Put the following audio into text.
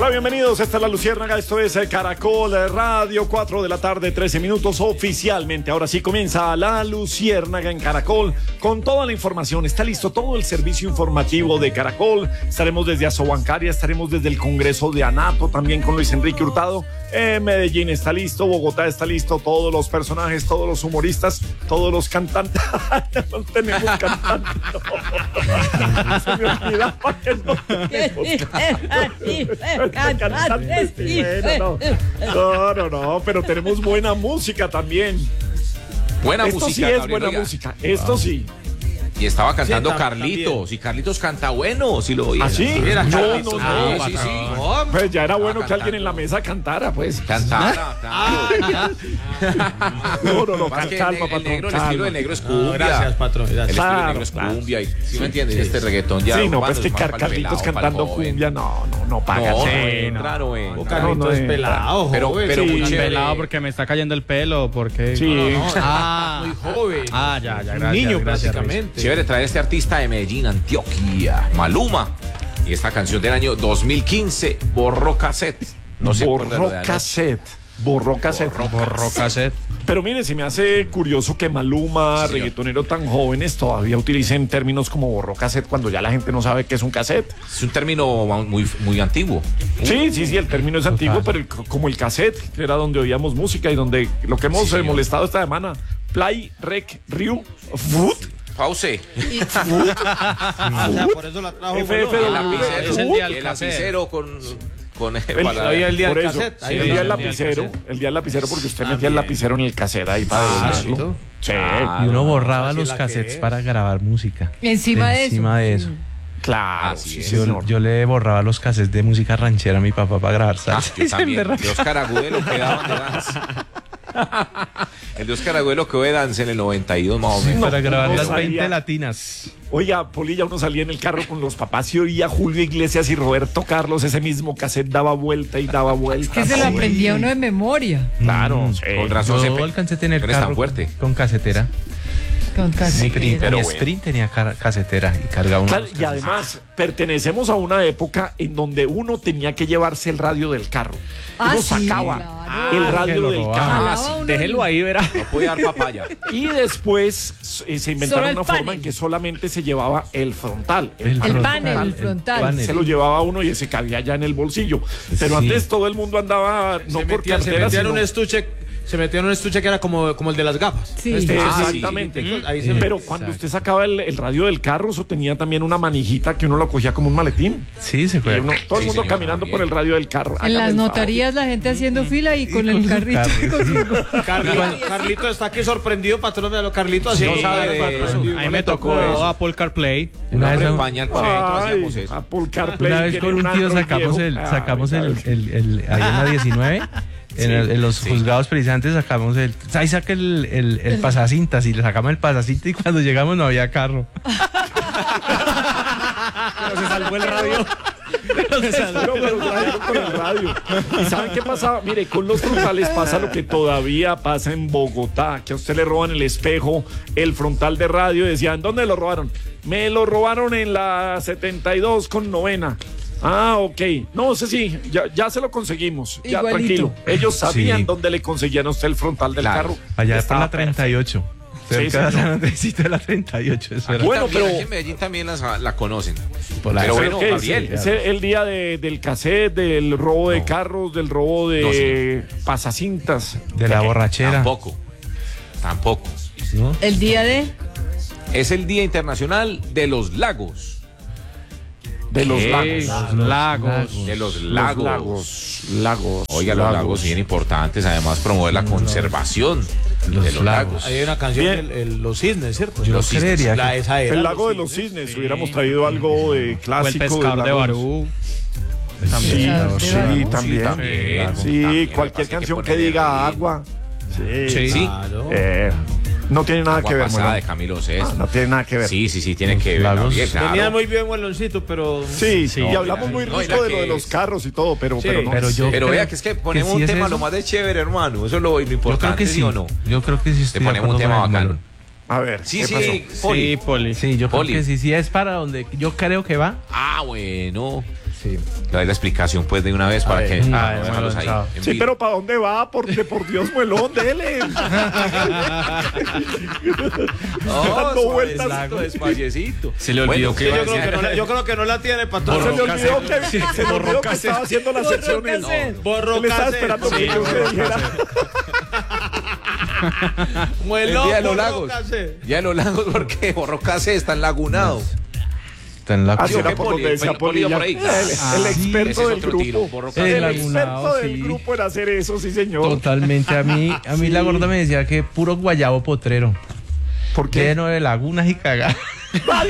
Hola, bienvenidos. Esta es La Luciérnaga. Esto es Caracol Radio, 4 de la tarde, 13 minutos oficialmente. Ahora sí comienza La Luciérnaga en Caracol con toda la información. Está listo todo el servicio informativo de Caracol. Estaremos desde Asobancaria, estaremos desde el Congreso de Anato, también con Luis Enrique Hurtado. Medellín está listo, Bogotá está listo, todos los personajes, todos los humoristas, todos los cantantes. No tenemos cantantes. No. Se me olvidaba que no tenemos cantantes. No, pero tenemos buena música también. Buena Esto música. sí es Gabriel, buena oiga. música. Esto sí. Y estaba cantando Sí, Carlitos. también. Y Carlitos canta bueno, si lo oía. ¿Ah, sí? Era No, Carlitos. no. Sí. Pues ya era bueno que cantando. alguien en la mesa cantara, pues. Cantara. No, Más que calma, el patrón, negro, el calma. estilo de negro es cumbia. Gracias, patrón. El Gracias. estilo de Claro, negro es claro. cumbia. ¿Sí me entiendes? Este reggaetón ya. Sí, no, urbano pues que es más pa'l Carlitos pelado, cantando pa'l joven. cumbia, no paga. No, Sí, entra, no entra. O Carlitos no, es pelado, pero- joven. pero Sí, muy tan chévere. Pelado porque me está cayendo el pelo, porque... Sí. Muy joven. Ya, gracias. Un niño, gracias, prácticamente. Chévere traer este artista de Medellín, Antioquia, Maluma. Y esta canción del año 2015, Borró Cassette. No se acuerda de lo de anoche. Borró cassette. Borró cassette. Pero mire, se me hace curioso que Maluma, Sí, reggaetonero tan jóvenes, todavía utilicen términos como borró cassette cuando ya la gente no sabe qué es un cassette. Es un término muy antiguo. Sí, el término es antiguo, pero como el cassette, que era donde oíamos música y donde lo que hemos Sí, señor. molestado esta semana, play, rec, riu, foot, Pause. O sea, por eso la trajo. FF, El bueno. lapicero, es el día del el cassette. lapicero con Hoy el día por del eso, cassette. Ahí el el día del día del lapicero, cassette. el día del lapicero porque usted metía el lapicero en el cassette ahí para devolverlo. ¿sí? Sí, Y uno borraba así los la que cassettes es. para grabar música. Encima de eso. claro, Así sí, es. señor. Yo le borraba los cassettes de música ranchera a mi papá para grabar salsa. Yo Y se también. emberracaba. De Oscar Agudelo que daban de dance. El de Oscar Agudelo que de dance en el 92 más o menos. Para grabar no las sabía. 20 latinas. Oiga, Polilla, uno salía en el carro con los papás y oía a Julio Iglesias y Roberto Carlos, ese mismo cassette daba vuelta y daba vuelta. Que se lo aprendía uno de memoria. Claro, sí. Con razón Yo se alcancé a tener no eres tan carro fuerte. con casetera. Con casi. Mi pero bueno. Sprint tenía casetera y cargaba uno. Claro, y además pertenecemos a una época en donde uno tenía que llevarse el radio del carro. Ah, Uno sí, sacaba claro. el que radio lo del robaban. carro. Jalaba uno Déjelo ahí, verá. No podía dar papaya. Y después se inventaron Solo el una forma panel. en que solamente se llevaba el frontal. El frontal, panel, el frontal. panel. Se lo llevaba uno y se cabía ya en el bolsillo. Pero Sí. antes todo el mundo andaba no por Se cartera, metía en sino... un estuche. Se metió en un estuche que era como el de las gafas. Sí. Estuche, Exactamente. Ahí se Pero metió. cuando usted sacaba el radio del carro, eso tenía también una manijita que uno lo cogía como un maletín. Sí, se Y fue. uno- todo el Sí, mundo señor, caminando también. por el radio del carro. En Hágame las el favor. notarías la gente haciendo fila y con el con su carrito. carro. Carlito está aquí sorprendido, patrón de lo Carlito. Así Sí, no sabe de patrón. eso. A mí me tocó Apple CarPlay. Una vez, en España el proyecto Ay, hacíamos eso. Apple CarPlay. una vez tiene con un un tío Android sacamos viejo. ahí en la 19. En los juzgados precisamente sacamos ahí saca el pasacintas y le sacamos el pasacintas y cuando llegamos no había carro. Pero se salvó el radio. Pero trajeron con el radio. ¿Y saben qué pasaba? Mire, con los frontales pasa lo que todavía pasa en Bogotá, que a usted le roban el espejo, el frontal de radio, y decían, ¿dónde lo robaron? Me lo robaron en la 72 con novena. Ah, ok. No sé si ya se lo conseguimos. Ya, Igualito. tranquilo. Ellos sabían Sí. dónde le conseguían a usted el frontal del Claro. carro. Allá por Estaba la 38. Cerca de señor. San Andresito de la 38. Eso era. Bueno, También, pero- aquí en Medellín también la conocen. Por la- Pero ¿Pero bueno, qué es? Gabriel. ¿Es el día del cassette, del robo de carros, del robo de pasacintas? de la borrachera. Tampoco. ¿No? El día de. Es el Día Internacional de los Lagos. De los ¿Qué? lagos. Los lagos. De los Los lagos. Lagos. Oiga, los lagos bien importantes. Además, promover la conservación de los lagos. Hay una canción, Bien. Los Cisnes, ¿cierto? Yo Los cisnes. creería que Esa era, El lago de los cisnes. Hubiéramos traído algo de O el clásico. pescador del de lago Barú. Sí, Pescador de sí, Barú. también. también. Sí, También, cualquier me parece que canción que ponerle diga ahí. agua. Sí. Sí. Sí. Claro. No tiene nada Agua que ver, pasada Molón. de Camilo Sesto. No tiene nada que ver. Sí, tiene que ver. Lagos. Gabriel, claro. Venía muy bien Mueloncito, pero... Sí, Sí. y No, hablamos muy no, y rico la de lo que de los es. carros y todo, pero no. pero yo Pero creo vea que es que ponemos sí un es tema eso. lo más de chévere, hermano. Eso es lo Yo creo importante, que sí. o no? Yo creo que sí Le estoy de ponemos un acuerdo tema con el bacano. Molón. A ver, Sí, ¿qué sí, pasó? Poli. Sí, Poli. Sí, yo Poli. creo que sí es para donde yo creo que va. Ah, bueno. Le doy la explicación pues de una vez para que no dejarlos ahí. chao. en Sí, vivo. pero ¿para dónde va? Porque por Dios, muelón, dele. Dando vueltas. Suavecito, despaciecito. Se le olvidó Bueno, que Yo creo que no la tiene, patrón. Se le olvidó que estaba haciendo las secciones. Borró Él estaba cassette. esperando que yo se dijera. Muelón, El día de los borró lagos. cassette. Ya en los lagos, porque Borrocase está enlagunado. Está en la Así ¿o era qué, por Poli? donde decía Poli iba Polilla. por ahí. El Ese experto es del otro tiro, grupo. Borrocase. El El experto lagunado, del sí. grupo en hacer eso, sí, señor. Totalmente. A mí la gorda me decía que puro guayabo potrero. ¿Por qué? Lleno de lagunas y cagadas.